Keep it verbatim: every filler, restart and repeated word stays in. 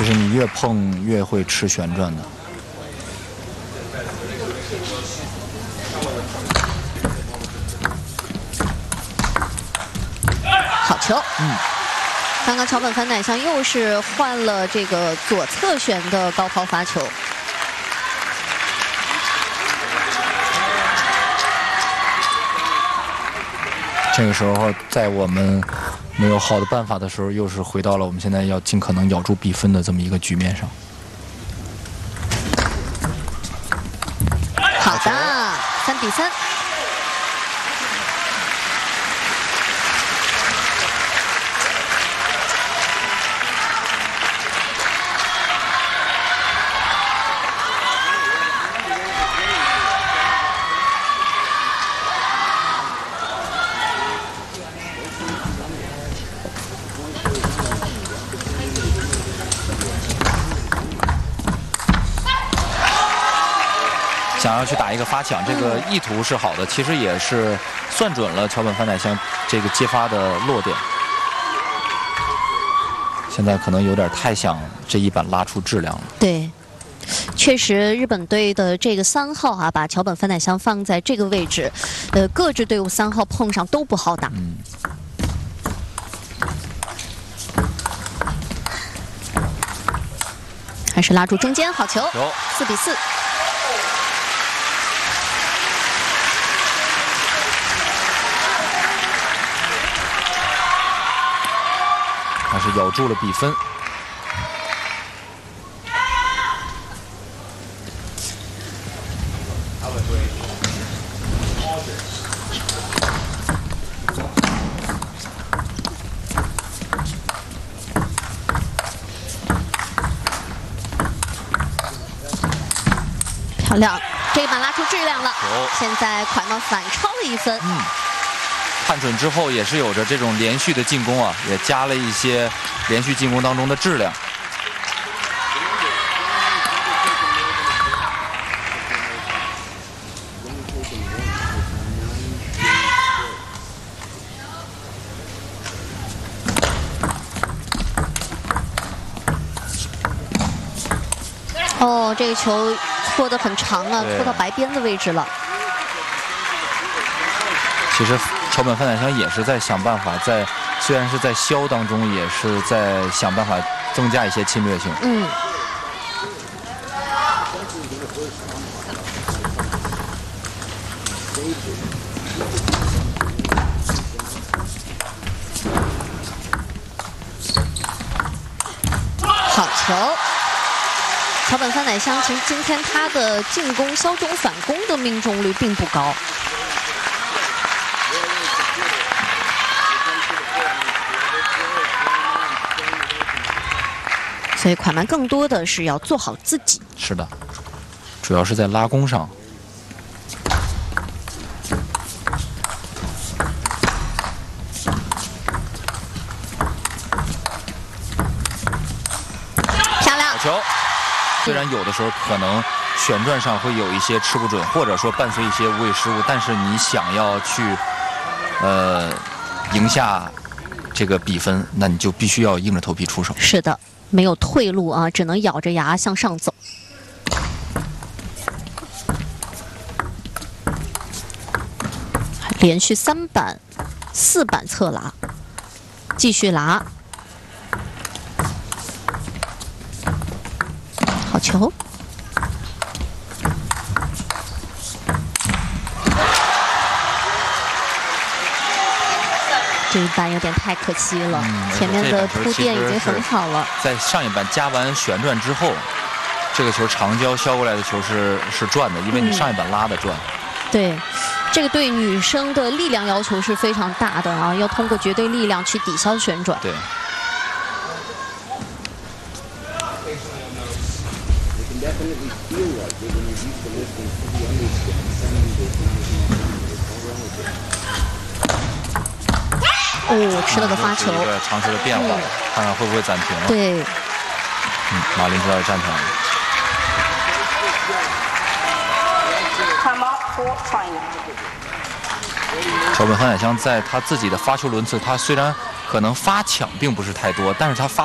其实你越碰越会吃旋转的。 好球， 嗯。 刚刚桥本帆乃香又是换了这个左侧旋的高抛发球， 这个时候在我们没有好的办法的时候，又是回到了我们现在要尽可能咬住比分的这么一个局面上。 好的，三比三。 想要去打一个发抢，这个意图是好的，其实也是算准了桥本帆乃香这个接发的落点。现在可能有点太想这一板拉出质量了。 对，确实日本队的这个三号啊，把桥本帆乃香放在这个位置，呃，各支队伍三号碰上都不好打。 嗯。 还是拉住中间，好球，四比四。 还是咬住了比分。 漂亮，这一板拉出质量了。现在快马反超了一分。 嗯。 判准之后也是有着这种连续的进攻啊，也加了一些连续进攻当中的质量。 哦，这个球搓得很长啊，搓到白边的位置了。 其实。 桥本帆乃香也是在想办法，在虽然是在消当中，也是在想办法增加一些侵略性。 嗯。好球！桥本帆乃香其实今天他的进攻、消中、反攻的命中率并不高。 所以快慢更多的是要做好自己。 是的，主要是在拉弓上。 漂亮！ 好球！虽然有的时候可能旋转上会有一些吃不准，或者说伴随一些无谓失误，但是你想要去呃赢下这个比分，那你就必须要硬着头皮出手。 是的。 没有退路啊，只能咬着牙向上走。连续三板、四板侧拉，继续拉。好球！这一板有点太可惜了，嗯、前面的铺垫已经很好了。 在上一板加完旋转之后，这个球长焦削过来的球是是转的，因为你上一板拉的转。嗯、 对，这个对女生的力量要求是非常大的啊，要通过绝对力量去抵消旋转。 对。 哦，吃了个发球， 一个尝试的变化，嗯、看看会不会暂停了。 对， 嗯，马林知道暂停了。桥本帆乃香在他自己的发球轮次，他虽然可能发抢并不是太多，但是他发。